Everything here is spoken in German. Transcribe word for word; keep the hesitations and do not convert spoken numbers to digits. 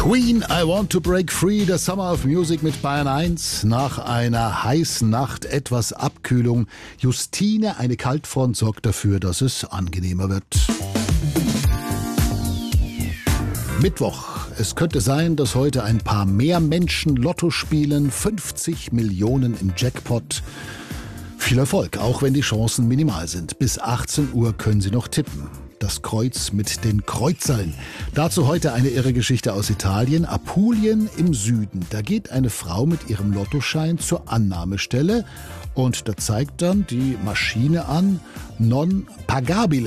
Queen, I Want to Break Free, der Summer of Music mit Bayern eins. Nach einer heißen Nacht etwas Abkühlung. Justine, eine Kaltfront, sorgt dafür, dass es angenehmer wird. Mittwoch. Es könnte sein, dass heute ein paar mehr Menschen Lotto spielen. fünfzig Millionen im Jackpot. Viel Erfolg, auch wenn die Chancen minimal sind. Bis achtzehn Uhr können Sie noch tippen. Das Kreuz mit den Kreuzern. Dazu heute eine irre Geschichte aus Italien. Apulien im Süden. Da geht eine Frau mit ihrem Lottoschein zur Annahmestelle und da zeigt dann die Maschine an, non pagabile.